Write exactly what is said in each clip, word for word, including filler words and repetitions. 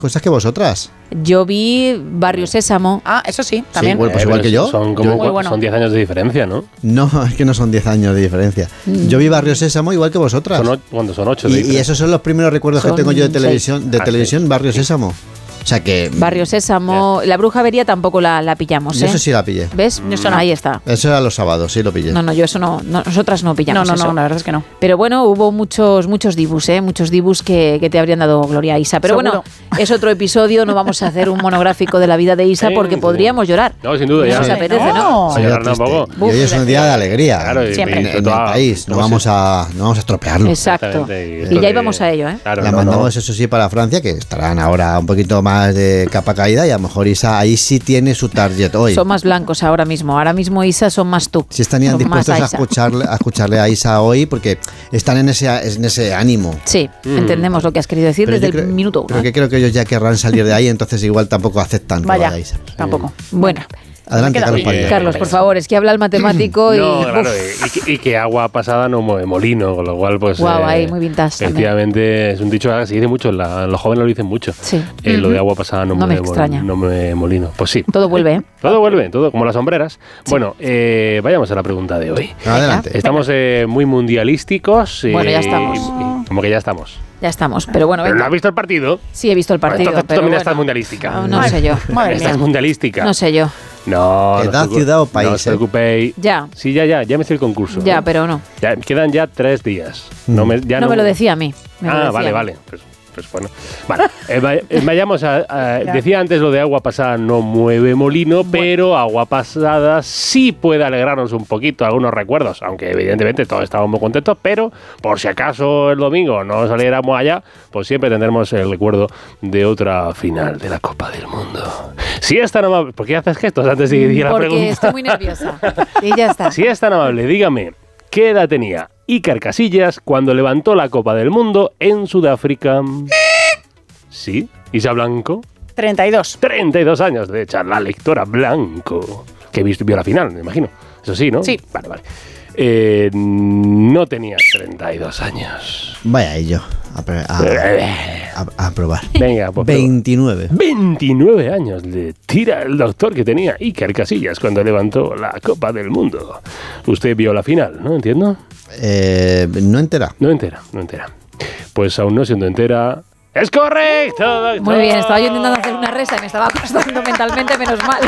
cosas que vosotras. Yo vi Barrio Sésamo. Ah, eso sí, también. Sí, bueno, pues Eh, igual que yo. Son como Muy bueno. son diez años de diferencia, ¿no? No, es que no son diez años de diferencia. Mm. Yo vi Barrio Sésamo igual que vosotras. Son o- cuando son ocho de y, y diferencia. esos son los primeros recuerdos Son que tengo yo de seis. televisión, de Ah, televisión sí. Barrio Sésamo. O sea que... Barrio Sésamo. La Bruja Avería tampoco la, la pillamos, Yo ¿eh? eso sí la pillé. ¿Ves? Eso no. Ahí está. Eso era los sábados, sí lo pillé. No, no, yo eso no, no nosotras no No, pillamos no, eso. no, la verdad es que no. Pero bueno, hubo muchos muchos dibus, ¿eh? Muchos dibus que, que te habrían dado gloria a Isa. Pero Seguro. bueno, es otro episodio, no vamos a hacer un monográfico de la vida de Isa Sí, porque sí. podríamos llorar. No, sin duda, No ya. nos Sí. apetece, ¿no? No. Sí, Vaya ahora triste. tampoco. Y hoy es un día de alegría Claro, y Siempre. en, en el toda- país. No ¿cómo vamos, se- a, no vamos a estropearlo. Exacto. Exactamente, Y esto ya de- íbamos a ello, ¿eh? Claro, La no, mandamos, no. eso sí, para Francia, que estarán ahora un poquito más de capa caída y a lo mejor Isa ahí sí tiene su target hoy. Son más blancos ahora mismo. Ahora mismo Isa son más tú. Si estarían Son dispuestos más a Isa. escucharle, a escucharle a Isa hoy porque están en ese, en ese ánimo. Sí, entendemos lo que has querido decir Pero desde yo el creo- minuto uno. Pero que creo que ellos ya querrán salir de ahí, entonces igual tampoco aceptan que Vaya, vaya Isa. tampoco. Bueno, Adelante, Me queda Carlos bien. Padilla. Carlos, por favor, es que habla el matemático y... No, claro, uf, y, que, y que agua pasada no mueve molino, con lo cual, pues. Guau, ahí, muy vintage también. Efectivamente, es un dicho que se dice mucho, la- los jóvenes lo dicen mucho. Sí. Eh, Lo de agua pasada no, No me mueve, mol- extraña. no mueve molino. Pues sí. todo vuelve, ¿eh? Todo vuelve, todo como las sombreras. Bueno, eh, vayamos a la pregunta de hoy. Adelante. Estamos eh, muy mundialísticos. eh, Bueno, ya estamos. y- y- como que ya estamos. Ya estamos, pero bueno, ¿Pero no venga. has visto el partido? Sí, he visto el partido, Entonces tú pero también bueno. estás mundialística. Ah, no sé yo. Madre Estás mía. mundialística. No sé yo. No, no Edad, os preocu- ciudad o país, No os eh. preocupéis. Ya. Sí, ya, ya, ya me hice el concurso. Ya, ¿eh? pero no. Ya, quedan ya tres días. No me, ya No me lo decía a mí. me lo Ah, decía vale, a mí. vale. Pues, pues bueno. Vale, eh, va- eh, vayamos a, a- decía antes lo de agua pasada no mueve molino, pero agua pasada sí puede alegrarnos un poquito algunos recuerdos, aunque evidentemente todos estamos muy contentos, pero por si acaso el domingo no saliéramos allá, pues siempre tendremos el recuerdo de otra final de la Copa del Mundo. Si es tan amable, ¿por qué haces gestos antes de ir a la Porque pregunta? estoy muy nerviosa. Y ya está. Si es tan amable, dígame, ¿qué edad tenía Iker Casillas cuando levantó la Copa del Mundo en Sudáfrica? ¿Sí? ¿Isa Blanco? treinta y dos. treinta y dos años de echar la lectora Blanco. Que viste- vio la final, me imagino. Eso sí, ¿no? Sí. Vale, vale. Eh, no tenía treinta y dos años. Vaya ello. A, pre- a, a- a probar. Venga, pues. veintinueve. veintinueve años le tira el doctor que tenía Iker Casillas cuando levantó la Copa del Mundo. Usted vio la final, ¿no? ¿Entiendo? Eh, no entera. No entera, no entera. Pues aún no siendo entera... ¡Es correcto, doctor! Muy bien, estaba yo intentando hacer una resa y me estaba costando mentalmente, menos mal.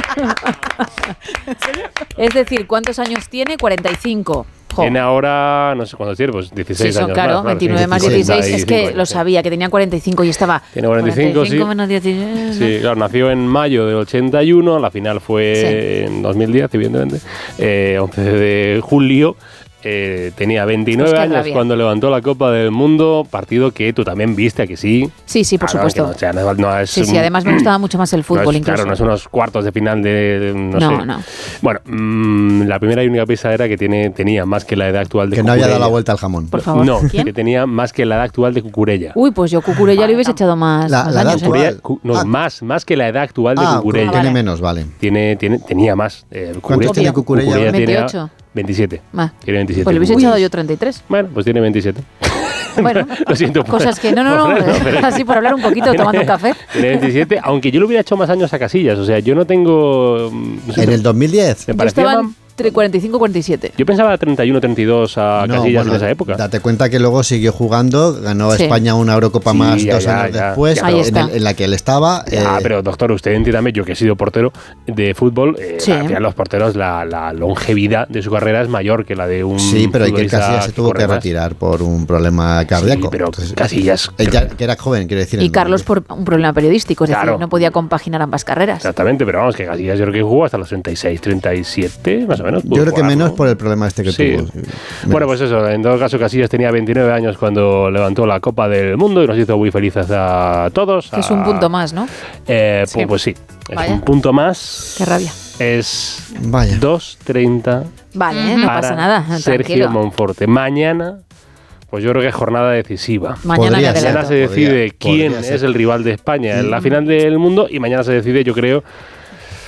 Es decir, ¿cuántos años tiene? cuarenta y cinco. Jo. Tiene ahora, no sé cuántos tiene, pues Sí, dieciséis son años claro, más. veintinueve más dieciséis, dieciséis. Es que veinticinco, lo sí. sabía, que tenía cuarenta y cinco y estaba. Tiene cuarenta y cinco, cuarenta y cinco sí. menos dieciséis. Sí, claro, nació en mayo del ochenta y uno, la final fue Sí. en dos mil diez, evidentemente, eh, once de julio. Eh, tenía veintinueve Pues qué años rabia. cuando levantó la Copa del Mundo, partido que tú también viste, ¿a que sí? Sí, sí, por Claro, supuesto. que no, o sea, no- no es Sí, sí, un- además me gustaba mucho más el fútbol no es, incluso. Claro, no es unos cuartos de final de, de- no, No, sé. no. Bueno, mm, la primera y única pista era que tiene, tenía más que la edad actual de Que no había dado la Cucurella. vuelta al jamón. Por favor. No, ¿Quién? que tenía más que la edad actual de Cucurella. Uy, pues yo Cucurella le hubiese echado más, La- más la edad años. ¿eh? actual. Cucurella- cu- no, Ah. más, más que la edad actual de Ah, Cucurella. tiene vale. menos, vale. Tiene, tiene, tenía más. Eh, ¿Cuántos tiene Cucurella ahora? tiene veintiocho. veintisiete. Más. Tiene veintisiete. Pues le hubiese Uy. echado yo treinta y tres. Bueno, pues tiene veintisiete. Bueno, Lo siento. por- cosas que... No, no, no, por- pero- así por hablar un poquito, tomando un café. Tiene veintisiete, aunque yo le hubiera hecho más años a Casillas. O sea, yo no tengo... mm, no sé, En el dos mil diez. me Yo parecía estaba más- entre cuarenta y cinco y cuarenta y siete. Yo pensaba treinta y uno, treinta y dos a No, Casillas bueno, en esa época. Date cuenta que luego siguió jugando, ganó Sí. España una Eurocopa Sí, más ya, dos ya, años ya. después, Ya, Ahí en, está. el- en la que él estaba. Ah, eh, pero doctor, usted entiéndame, yo que he sido portero de fútbol, eh, Sí. al final los porteros, la, la longevidad de su carrera es mayor que la de un sí, pero Iker futbolista Casillas se tuvo corre que más. retirar por un problema cardíaco. Sí, pero Entonces, Casillas... ella, que era joven, quiero decir. Y en Carlos dos mil diez. por un problema periodístico, es Claro. decir, no podía compaginar ambas carreras. Exactamente, pero vamos, que Casillas yo creo que jugó hasta los treinta y seis, treinta y siete, más o menos. Yo creo que menos por el problema este que Sí. tuvo. Bueno, pues eso, en todo caso Casillas tenía veintinueve años cuando levantó la Copa del Mundo y nos hizo muy felices a todos. Que es a- un punto más, ¿no? Eh, Sí. pu- Pues sí, es Vaya. un punto más. Qué rabia. Es Vaya. dos treinta Vale, ¿eh? no para pasa nada. Sergio Tranquilo. Monforte. Mañana, pues yo creo que es jornada decisiva. Mañana Podría me ser. Mañana adelanto. se decide Podría- quién podría ser. es el rival de España en la Mm. final del mundo y mañana se decide, yo creo,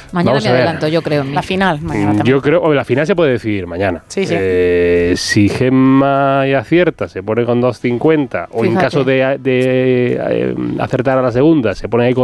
Mañana Vamos me a ver. adelanto, yo creo. en mí. La final, mañana Mm, también. Yo creo, o la final se puede decidir mañana. Sí, sí. Eh, si Gemma y acierta, se pone con dos cincuenta, o en Fíjate. caso de, de, eh, acertar a la segunda, se pone ahí con